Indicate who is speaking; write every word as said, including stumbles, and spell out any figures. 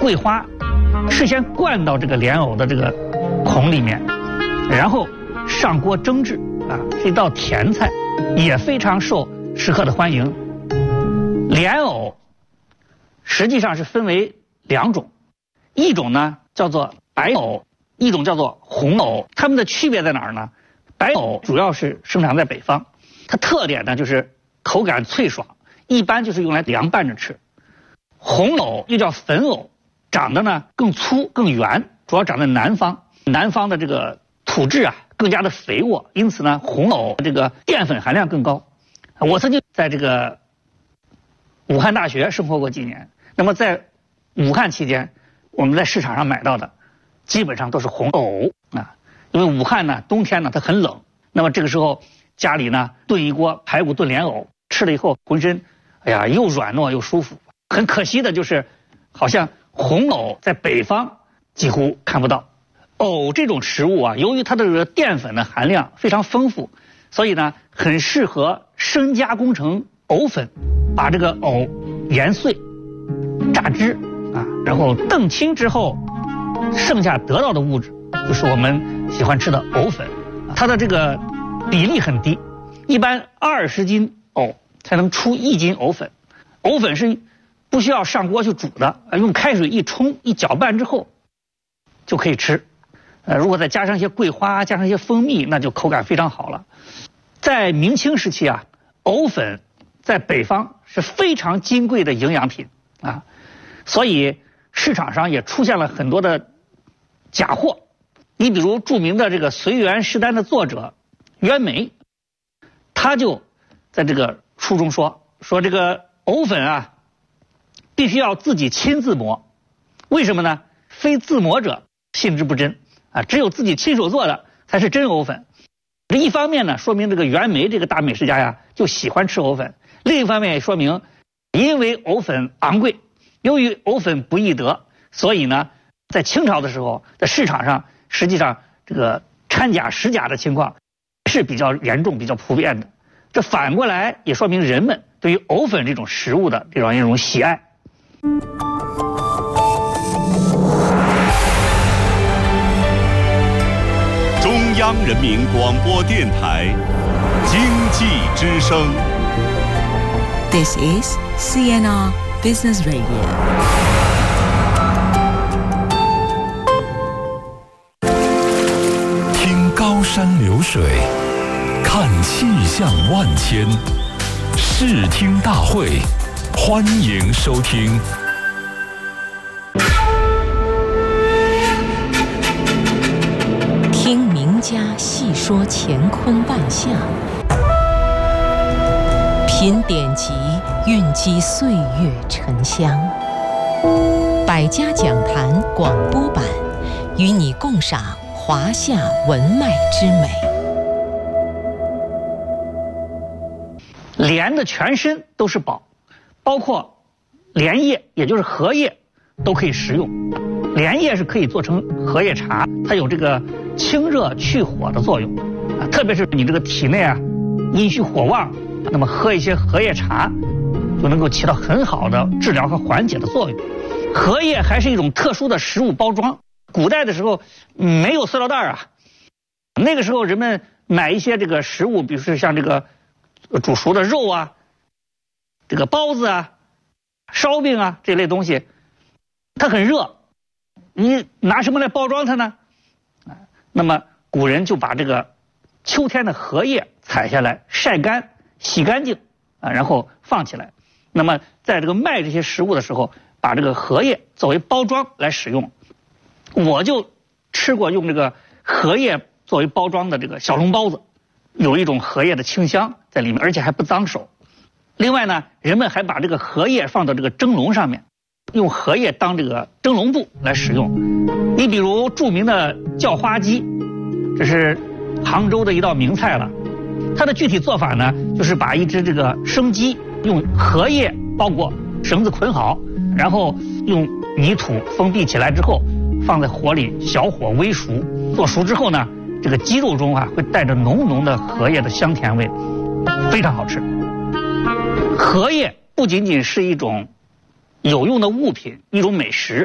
Speaker 1: 桂花事先灌到这个莲藕的这个孔里面，然后上锅蒸制啊，是一道甜菜，也非常受食客的欢迎。莲藕实际上是分为两种，一种呢叫做白藕，一种叫做红藕。它们的区别在哪儿呢？白藕主要是生长在北方，它特点呢就是口感脆爽，一般就是用来凉拌着吃。红藕又叫粉藕，长得呢更粗更圆，主要长在南方，南方的这个土质啊更加的肥沃，因此呢红藕这个淀粉含量更高。我曾经在这个武汉大学生活过几年，那么在武汉期间，我们在市场上买到的基本上都是红藕啊，因为武汉呢冬天呢它很冷，那么这个时候家里呢炖一锅排骨炖莲藕，吃了以后浑身哎呀又软糯又舒服。很可惜的就是，好像红藕在北方几乎看不到。藕这种食物啊，由于它的这个淀粉的含量非常丰富，所以呢很适合深加工成藕粉，把这个藕研碎、榨汁啊，然后澄清之后，剩下得到的物质就是我们喜欢吃的藕粉。它的这个比例很低，一般二十斤藕才能出一斤藕粉。藕粉是不需要上锅去煮的，用开水一冲一搅拌之后就可以吃。呃，如果再加上一些桂花，加上一些蜂蜜，那就口感非常好了。在明清时期啊，藕粉在北方是非常金贵的营养品啊，所以市场上也出现了很多的假货。你比如著名的这个《随园诗单》的作者袁枚，他就在这个书中说说这个藕粉啊，必须要自己亲自磨，为什么呢？非自磨者信之不真啊！只有自己亲手做的才是真藕粉。这一方面呢，说明这个袁枚这个大美食家呀，就喜欢吃藕粉；另一方面也说明，因为藕粉昂贵，由于藕粉不易得，所以呢，在清朝的时候，在市场上实际上这个掺假实假的情况是比较严重、比较普遍的。这反过来也说明人们对于藕粉这种食物的这种一种喜爱。
Speaker 2: 中央人民广播电台经济之声。
Speaker 3: This is C N R Business Radio。
Speaker 4: 听高山流水，看气象万千，视听大会，欢迎收听。
Speaker 3: 听名家细说乾坤万象，品典籍，蕴积岁月沉香。百家讲坛广播版，与你共赏华夏文脉之美。
Speaker 1: 莲的全身都是宝，包括莲叶，也就是荷叶，都可以食用。莲叶是可以做成荷叶茶，它有这个清热去火的作用啊，特别是你这个体内啊阴虚火旺，那么喝一些荷叶茶就能够起到很好的治疗和缓解的作用。荷叶还是一种特殊的食物包装，古代的时候没有塑料袋啊，那个时候人们买一些这个食物，比如说像这个煮熟的肉啊，这个包子啊、烧饼啊这类东西，它很热，你拿什么来包装它呢？那么古人就把这个秋天的荷叶采下来，晒干、洗干净啊，然后放起来。那么在这个卖这些食物的时候，把这个荷叶作为包装来使用。我就吃过用这个荷叶作为包装的这个小笼包子，有一种荷叶的清香在里面，而且还不脏手。另外呢，人们还把这个荷叶放到这个蒸笼上面，用荷叶当这个蒸笼布来使用。你比如著名的叫花鸡，这是杭州的一道名菜了。它的具体做法呢，就是把一只这个生鸡用荷叶包裹，绳子捆好，然后用泥土封闭起来之后，放在火里小火煨熟。做熟之后呢，这个鸡肉中啊会带着浓浓的荷叶的香甜味，非常好吃。荷叶不仅仅是一种有用的物品，一种美食，